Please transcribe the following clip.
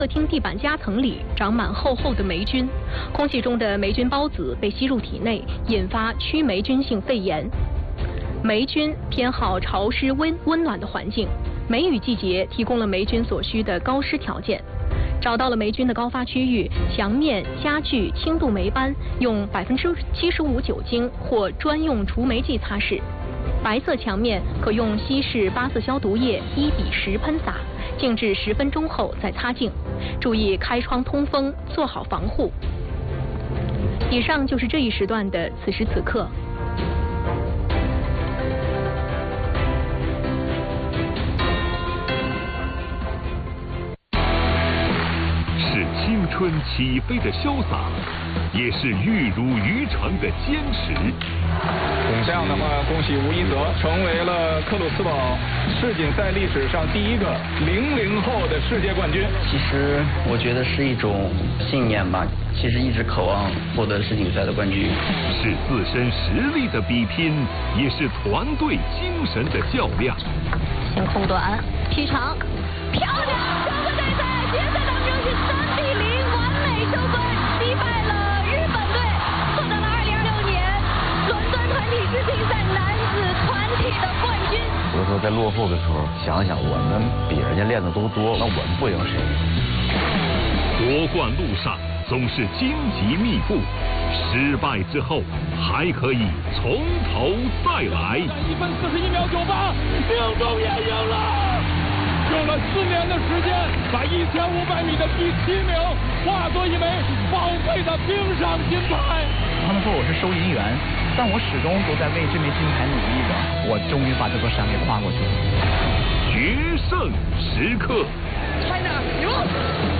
客厅地板夹层里长满厚厚的霉菌，空气中的霉菌孢子被吸入体内，引发曲霉菌性肺炎。霉菌偏好潮湿温暖的环境，梅雨季节提供了霉菌所需的高湿条件。找到了霉菌的高发区域，墙面、家具轻度霉斑，用75%酒精或专用除霉剂擦拭。白色墙面可用稀释8色消毒液1:10喷洒，静置10分钟后再擦净。注意开窗通风，做好防护。以上就是这一时段的此时此刻。 是青春起飞的潇洒，也是玉如渔船的坚持。 这样的话，恭喜吴一泽成为了克鲁斯堡世锦赛历史上第一个00后的世界冠军。 其实我觉得是一种信念吧，其实一直渴望获得世锦赛的冠军。 是自身实力的比拼，也是团队精神的较量。 先空短，劈长，漂亮！中国队在决赛当中是3-0完美收官，击败了日本队，获得了2026年伦敦团体世锦赛男子团体的冠军。 有的时候在落后的时候，想想我们比人家练的都多，那我们不赢谁？ 夺冠路上总是荆棘密布，失败之后还可以从头再来。 1分41秒98，命中也赢了。用了4年的时间，把1500米的第7名化作一枚宝贵的冰上金牌。 他们说我是收银员，但我始终都在为这枚金牌努力着。我终于把这座山给跨过去了。 决胜时刻。 China，